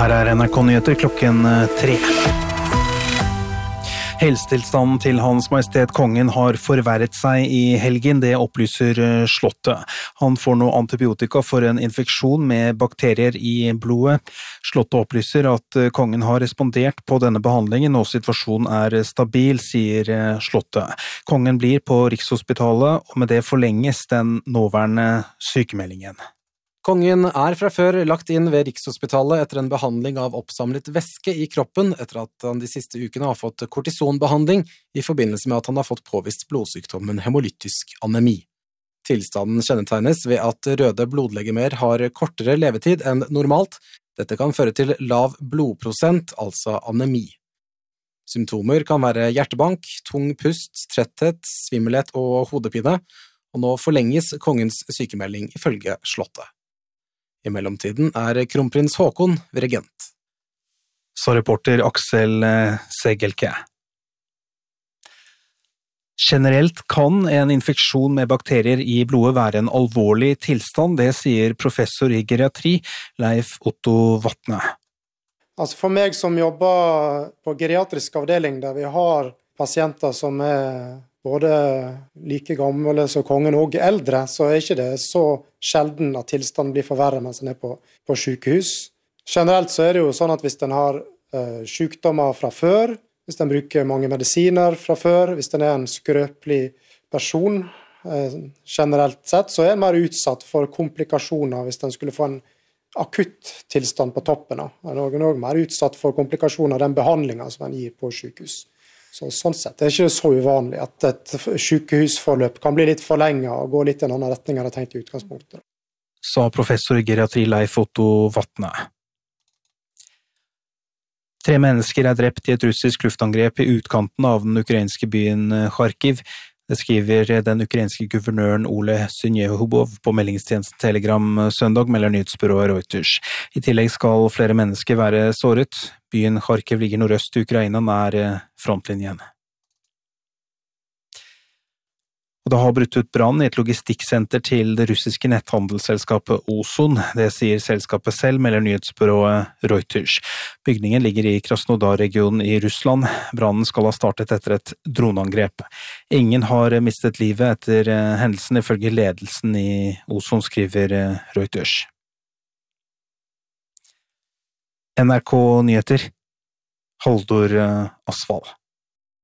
Her NRK-nyheter klokken 3. Helsetilstanden til Hans Majestet Kongen har forverret seg i helgen, det opplyser Slottet. Han får nå antibiotika for en infeksjon med bakterier i blodet. Slottet opplyser at kongen har respondert på denne behandlingen, og situasjonen er stabil, sier Slottet. Kongen blir på Rikshospitalet, og med det forlenges den nåværende sykemeldingen. Kongen er fra før lagt inn ved Rikshospitalet etter en behandling av oppsamlet væske i kroppen etter at han de siste ukene har fått kortisonbehandling i forbindelse med at han har fått påvist blodsykdommen hemolytisk anemi. Tilstanden kjennetegnes ved at røde blodlegemer har kortere levetid enn normalt. Dette kan føre til lav blodprosent, altså anemi. Symptomer kan være hjertebank, tung pust, tretthet, svimmelhet og hodepine, og nå forlenges kongens sykemelding ifølge Slottet. I mellomtiden er kronprins Haakon regent. Så reporter Aksel Segelke. Generelt kan en infeksjon med bakterier i blodet være en alvorlig tilstand, det sier professor i geriatri Leif Otto Vatne. Altså for meg som jobber på geriatrisk avdeling, der vi har pasienter som er både like gamle som kongen og eldre, så er ikke det så sjelden at tilstanden blir forverret mens den er på sykehus. Generelt så er det jo sånn at hvis den har sykdommer fra før, hvis den bruker mange medisiner fra før, hvis den er en skrøpelig person, generelt sett, så er den mer utsatt for komplikasjoner hvis den skulle få en akutt tilstand på toppen. Den er også mer utsatt for komplikasjoner av den behandlingen som den gir på sykehus. Så sånn sett det er ikke så uvanlig at et sykehusforløp kan bli litt forlenget og gå litt i en annen retning enn jeg tenkte i utgangspunktet. Sa professor i geriatri Leif Otto Vatne. 3 mennesker er drept i et russisk luftangrep i utkanten av den ukrainske byen Kharkiv. Det skriver den ukrainske guvernøren Ole Syniehubov på meldingstjenesten Telegram søndag, melder nyhetsbyrået Reuters. I tillegg skal flere mennesker være såret. Byen Kharkiv ligger nordøst i Ukraina, nær frontlinjen. Og det har brutt ut brann i et logistikksenter til det russiske netthandelsselskapet Ozon. Det sier selskapet selv, melder nyhetsbyrået Reuters. Bygningen ligger i Krasnodar-regionen i Russland. Brannen skal ha startet etter et droneangrep. Ingen har mistet livet etter hendelsen ifølge ledelsen i Ozon, skriver Reuters. NRK Nyheter, Haldor Asvald.